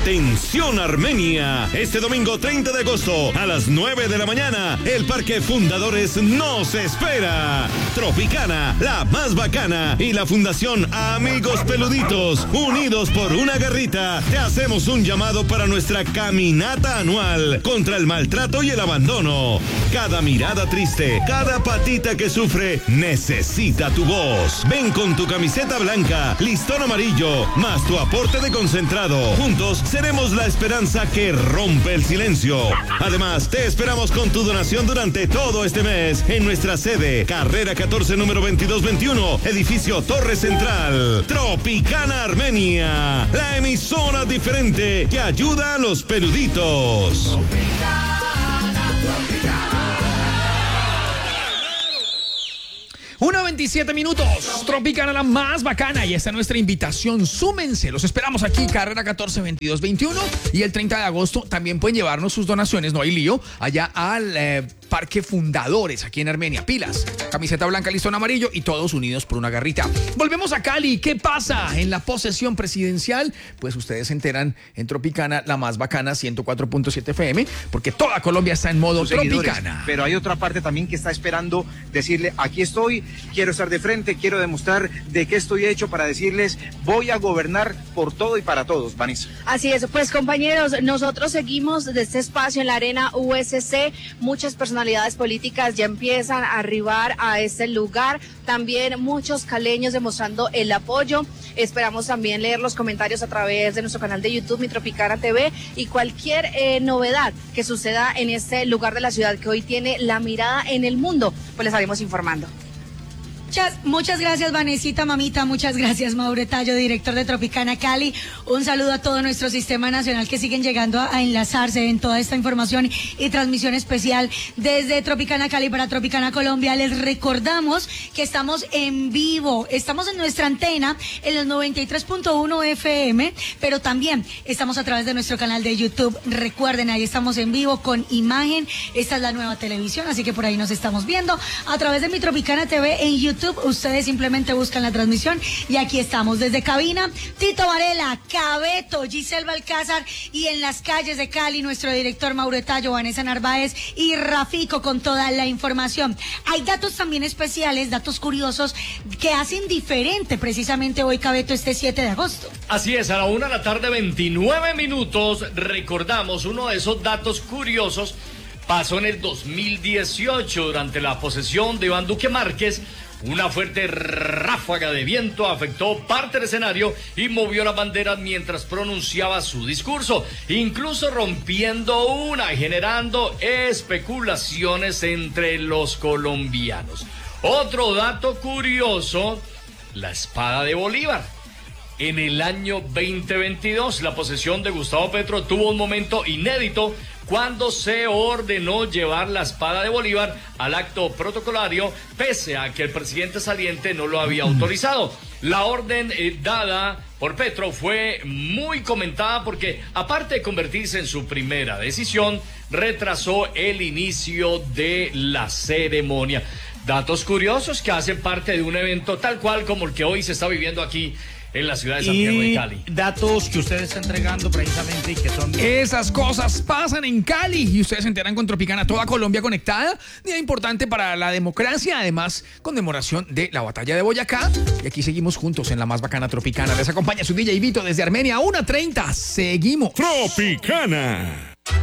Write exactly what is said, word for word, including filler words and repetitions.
Atención Armenia, este domingo treinta de agosto a las nueve de la mañana, el Parque Fundadores nos espera. Tropicana, la más bacana, y la Fundación Amigos Peluditos, unidos por una garrita, te hacemos un llamado para nuestra caminata anual contra el maltrato y el abandono. Cada mirada triste, cada patita que sufre, necesita tu voz. Ven con tu camiseta blanca, listón amarillo, más tu aporte de concentrado. Juntos seremos la esperanza que rompe el silencio. Además, te esperamos con tu donación durante todo este mes en nuestra sede, Carrera catorce, número veintidós veintiuno, edificio Torre Central. Tropicana Armenia, la emisora diferente que ayuda a los peluditos. Tropicana, Tropicana. uno veintisiete minutos, Tropicana, la más bacana, y esta es nuestra invitación, súmense, los esperamos aquí, Carrera catorce, veintidós veintiuno, y el treinta de agosto también pueden llevarnos sus donaciones, no hay lío, allá al eh, Parque Fundadores, aquí en Armenia, pilas, camiseta blanca, listón amarillo, y todos unidos por una garrita. Volvemos a Cali, ¿qué pasa en la posesión presidencial? Pues ustedes se enteran en Tropicana, la más bacana, ciento cuatro punto siete F M, porque toda Colombia está en modo Tropicana. Pero hay otra parte también que está esperando decirle, aquí estoy, quiero estar de frente, quiero demostrar de qué estoy hecho para decirles, voy a gobernar por todo y para todos, Vanessa. Así es, pues compañeros, nosotros seguimos de este espacio en la Arena U S C, muchas personalidades políticas ya empiezan a arribar a este lugar, también muchos caleños demostrando el apoyo. Esperamos también leer los comentarios a través de nuestro canal de YouTube, Mi Tropicana T V, y cualquier eh, novedad que suceda en este lugar de la ciudad que hoy tiene la mirada en el mundo, pues les estaremos informando. Muchas, muchas gracias, Vanesita, mamita, muchas gracias, Mauro Tallo, director de Tropicana Cali. Un saludo a todo nuestro sistema nacional que siguen llegando a, a enlazarse en toda esta información y transmisión especial desde Tropicana Cali para Tropicana Colombia. Les recordamos que estamos en vivo, estamos en nuestra antena en los noventa y tres punto uno F M, pero también estamos a través de nuestro canal de YouTube. Recuerden, ahí estamos en vivo con imagen, esta es la nueva televisión, así que por ahí nos estamos viendo a través de Mi Tropicana T V en YouTube. Ustedes simplemente buscan la transmisión y aquí estamos desde cabina, Tito Varela, Cabeto, Giselle Balcázar, y en las calles de Cali nuestro director Mauro Tallo, Vanessa Narváez y Rafico con toda la información. Hay datos también especiales, datos curiosos que hacen diferente precisamente hoy, Cabeto, este siete de agosto. Así es, a la una de la tarde, veintinueve minutos, recordamos uno de esos datos curiosos. Pasó en el dos mil dieciocho durante la posesión de Iván Duque Márquez. Una fuerte ráfaga de viento afectó parte del escenario y movió las banderas mientras pronunciaba su discurso, incluso rompiendo una y generando especulaciones entre los colombianos. Otro dato curioso, la espada de Bolívar. En el año veinte veintidós, la posesión de Gustavo Petro tuvo un momento inédito cuando se ordenó llevar la espada de Bolívar al acto protocolario, pese a que el presidente saliente no lo había autorizado. La orden eh, dada por Petro fue muy comentada porque, aparte de convertirse en su primera decisión, retrasó el inicio de la ceremonia. Datos curiosos que hacen parte de un evento tal cual como el que hoy se está viviendo aquí en la ciudad de Santiago de Cali. Datos que usted está entregando precisamente y que son... Esas cosas pasan en Cali y ustedes se enteran con Tropicana, toda Colombia conectada. Día importante para la democracia, además conmemoración de la batalla de Boyacá. Y aquí seguimos juntos en la más bacana Tropicana. Les acompaña su D J Vito desde Armenia, una treinta. Seguimos. Tropicana.